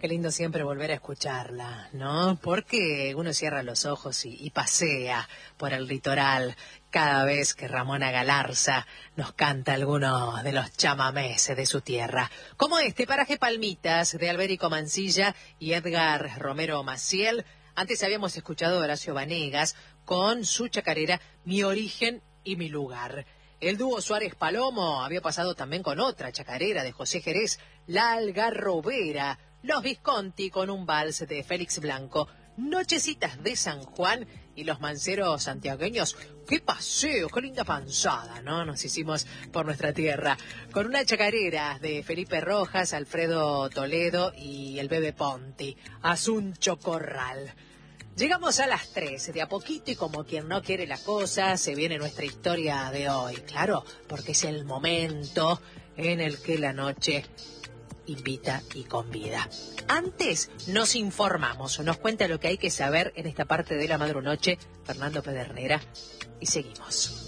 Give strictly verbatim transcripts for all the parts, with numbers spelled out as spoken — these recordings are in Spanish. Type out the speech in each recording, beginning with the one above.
qué lindo siempre volver a escucharla, ¿no? Porque uno cierra los ojos y, y pasea por el litoral cada vez que Ramona Galarza nos canta alguno de los chamamés de su tierra. Como este, Paraje Palmitas, de Alberico Mancilla y Edgar Romero Maciel. Antes habíamos escuchado a Horacio Vanegas con su chacarera Mi Origen y Mi Lugar. El dúo Suárez Palomo había pasado también con otra chacarera de José Jerez, La Algarrobera. Los Visconti con un vals de Félix Blanco. Nochecitas de San Juan y los manceros santiagueños. ¡Qué paseo! ¡Qué linda panzada!, ¿no? Nos hicimos por nuestra tierra. Con una chacarera de Felipe Rojas, Alfredo Toledo y el Bebe Ponti. Asuncho Corral. Llegamos a las tres, de a poquito y como quien no quiere la cosa, se viene nuestra historia de hoy. Claro, porque es el momento en el que la noche invita y convida. Antes nos informamos, nos cuenta lo que hay que saber en esta parte de la madrunoche Fernando Pedernera y seguimos.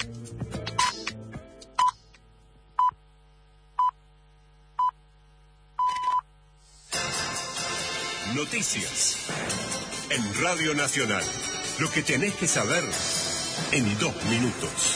Noticias en Radio Nacional. Lo que tenés que saber en dos minutos.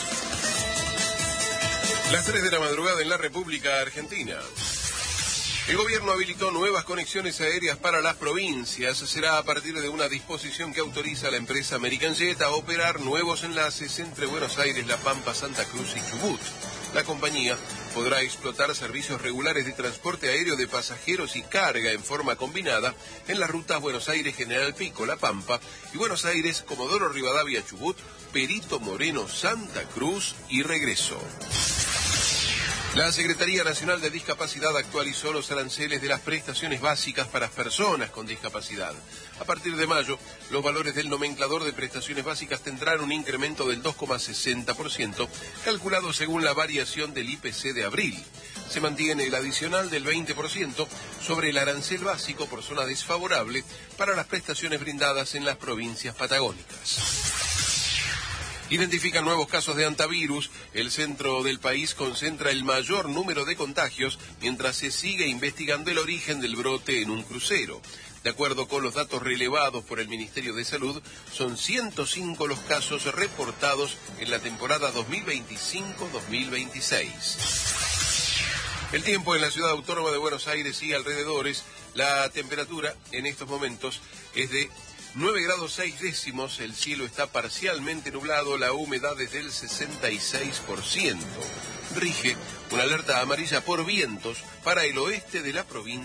Las tres de la madrugada en la República Argentina. El gobierno habilitó nuevas conexiones aéreas para las provincias. Será a partir de una disposición que autoriza a la empresa American Jet a operar nuevos enlaces entre Buenos Aires, La Pampa, Santa Cruz y Chubut. La compañía podrá explotar servicios regulares de transporte aéreo de pasajeros y carga en forma combinada en las rutas Buenos Aires General Pico, La Pampa, y Buenos Aires Comodoro Rivadavia, Chubut, Perito Moreno, Santa Cruz y regreso. La Secretaría Nacional de Discapacidad actualizó los aranceles de las prestaciones básicas para personas con discapacidad. A partir de mayo, los valores del nomenclador de prestaciones básicas tendrán un incremento del dos coma sesenta por ciento, calculado según la variación del I P C de abril. Se mantiene el adicional del veinte por ciento sobre el arancel básico por zona desfavorable para las prestaciones brindadas en las provincias patagónicas. Identifican nuevos casos de hantavirus. El centro del país concentra el mayor número de contagios mientras se sigue investigando el origen del brote en un crucero. De acuerdo con los datos relevados por el Ministerio de Salud, son ciento cinco los casos reportados en la temporada dos mil veinticinco dos mil veintiséis. El tiempo en la ciudad autónoma de Buenos Aires y alrededores. La temperatura en estos momentos es de nueve grados seis décimos, el cielo está parcialmente nublado, la humedad es del sesenta y seis por ciento. Rige una alerta amarilla por vientos para el oeste de la provincia.